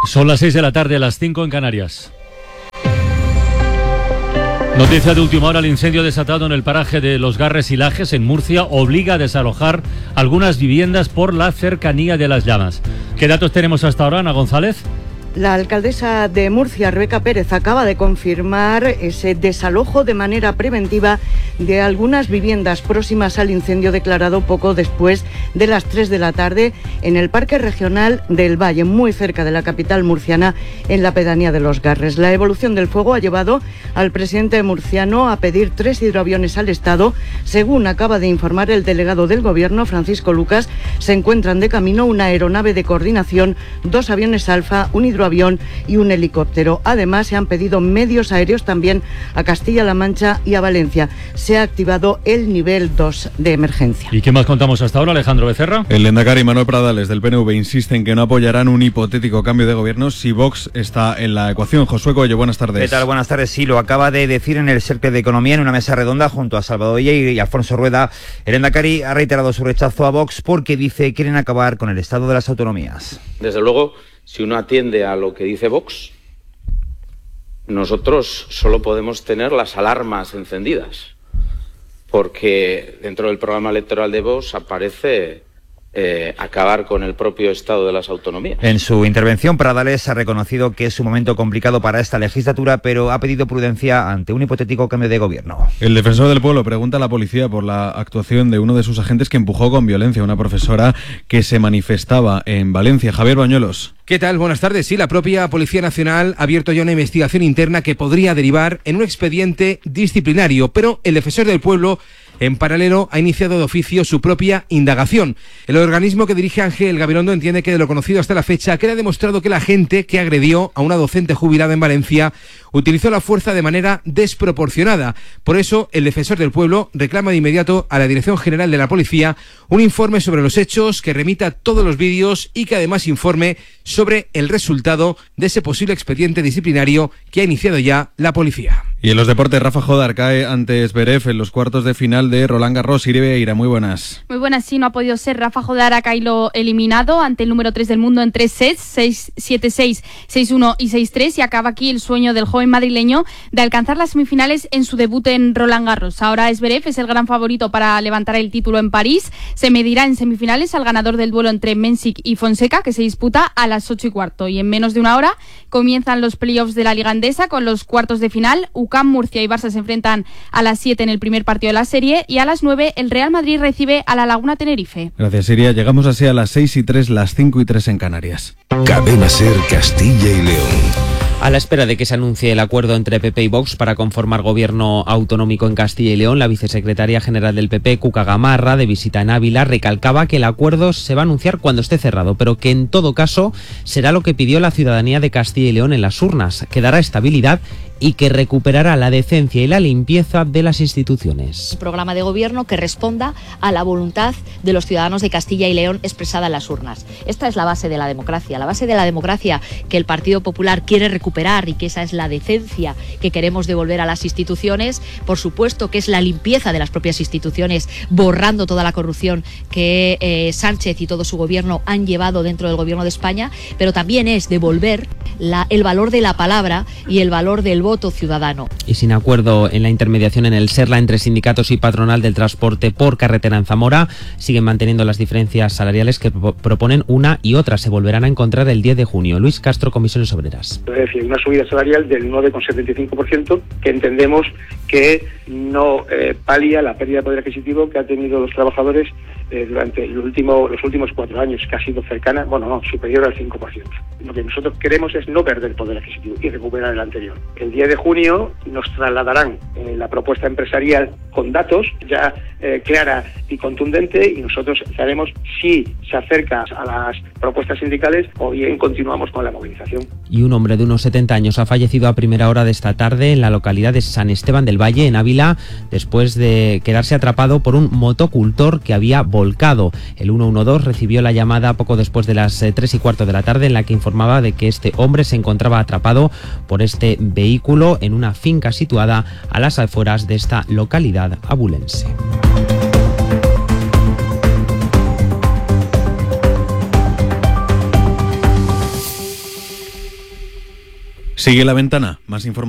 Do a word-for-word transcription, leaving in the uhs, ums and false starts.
Son las seis de la tarde, a las cinco en Canarias. Noticia de última hora: el incendio desatado en el paraje de Los Garres y Lajes, en Murcia, obliga a desalojar algunas viviendas por la cercanía de las llamas. ¿Qué datos tenemos hasta ahora, Ana González? La alcaldesa de Murcia, Rebeca Pérez, acaba de confirmar ese desalojo de manera preventiva de algunas viviendas próximas al incendio declarado poco después de las tres de la tarde en el Parque Regional del Valle, muy cerca de la capital murciana, en la pedanía de Los Garres. La evolución del fuego ha llevado al presidente murciano a pedir tres hidroaviones al Estado. Según acaba de informar el delegado del Gobierno, Francisco Lucas, se encuentran de camino una aeronave de coordinación, dos aviones Alfa, un hidroavión avión y un helicóptero. Además, se han pedido medios aéreos también a Castilla-La Mancha y a Valencia. Se ha activado el nivel dos de emergencia. ¿Y qué más contamos hasta ahora, Alejandro Becerra? El lehendakari Manuel Pradales del P N V insiste en que no apoyarán un hipotético cambio de gobierno si Vox está en la ecuación. Josué Coello, buenas tardes. ¿Qué tal? Buenas tardes. Sí, lo acaba de decir en el Cercle de Economía, en una mesa redonda junto a Salvador Illa y Alfonso Rueda. El lehendakari ha reiterado su rechazo a Vox porque dice que quieren acabar con el estado de las autonomías. Desde luego, si uno atiende a lo que dice Vox, nosotros solo podemos tener las alarmas encendidas, porque dentro del programa electoral de Vox aparece eh, acabar con el propio estado de las autonomías. En su intervención, Pradales ha reconocido que es un momento complicado para esta legislatura, pero ha pedido prudencia ante un hipotético cambio de gobierno. El defensor del pueblo pregunta a la policía por la actuación de uno de sus agentes que empujó con violencia a una profesora que se manifestaba en Valencia. Javier Bañuelos. ¿Qué tal? Buenas tardes. Sí, la propia Policía Nacional ha abierto ya una investigación interna que podría derivar en un expediente disciplinario, pero el defensor del pueblo, en paralelo, ha iniciado de oficio su propia indagación. El organismo que dirige Ángel Gabilondo entiende que de lo conocido hasta la fecha queda demostrado que la agente que agredió a una docente jubilada en Valencia utilizó la fuerza de manera desproporcionada. Por eso, el defensor del pueblo reclama de inmediato a la Dirección General de la Policía un informe sobre los hechos, que remita todos los vídeos y que además informe sobre el resultado de ese posible expediente disciplinario que ha iniciado ya la policía. Y en los deportes, Rafa Jodar cae ante Zverev en los cuartos de final de Roland Garros. Iribeira, muy buenas. Muy buenas, sí, no ha podido ser. Rafa Jodar ha caído eliminado ante el número tres del mundo en tres sets, seis siete seis, seis uno y seis tres, y acaba aquí el sueño del joven madrileño de alcanzar las semifinales en su debut en Roland Garros. Ahora Zverev es el gran favorito para levantar el título en París. Se medirá en semifinales al ganador del duelo entre Mensik y Fonseca, que se disputa a las ocho y cuarto. Y en menos de una hora comienzan los playoffs de la Liga Endesa con los cuartos de final. U C A M, Murcia y Barça se enfrentan a las siete en el primer partido de la serie, y a las nueve el Real Madrid recibe a la Laguna Tenerife. Gracias, Siria. Llegamos así a las seis y tres, las cinco y tres en Canarias. Cadena SER Castilla y León. A la espera de que se anuncie el acuerdo entre P P y Vox para conformar gobierno autonómico en Castilla y León, la vicesecretaria general del P P, Cuca Gamarra, de visita en Ávila, recalcaba que el acuerdo se va a anunciar cuando esté cerrado, pero que en todo caso será lo que pidió la ciudadanía de Castilla y León en las urnas, que dará estabilidad y que recuperará la decencia y la limpieza de las instituciones. Un programa de gobierno que responda a la voluntad de los ciudadanos de Castilla y León expresada en las urnas. Esta es la base de la democracia, la base de la democracia que el Partido Popular quiere recuperar, y que esa es la decencia que queremos devolver a las instituciones. Por supuesto que es la limpieza de las propias instituciones, borrando toda la corrupción que eh, Sánchez y todo su gobierno han llevado dentro del gobierno de España, pero también es devolver la, el valor de la palabra y el valor del voto ciudadano. Y sin acuerdo en la intermediación en el Serla entre sindicatos y patronal del transporte por carretera en Zamora, siguen manteniendo las diferencias salariales que proponen una y otra. Se volverán a encontrar el diez de junio. Luis Castro, Comisiones Obreras. Es decir, una subida salarial del nueve coma setenta y cinco por ciento que entendemos que no eh, palia la pérdida de poder adquisitivo que han tenido los trabajadores eh, durante el último, los últimos cuatro años, que ha sido cercana, bueno, no, superior al cinco por ciento. Lo que nosotros queremos es no perder poder adquisitivo y recuperar el anterior. El diez de junio nos trasladarán eh, la propuesta empresarial con datos ya eh, clara y contundente, y nosotros sabemos si se acerca a las propuestas sindicales o bien continuamos con la movilización. Y un hombre de unos setenta años ha fallecido a primera hora de esta tarde en la localidad de San Esteban del Valle, en Ávila, después de quedarse atrapado por un motocultor que había volcado. El ciento doce recibió la llamada poco después de las tres y cuarto de la tarde, en la que informaba de que este hombre se encontraba atrapado por este vehículo en una finca situada a las afueras de esta localidad abulense. Sigue La Ventana, más información.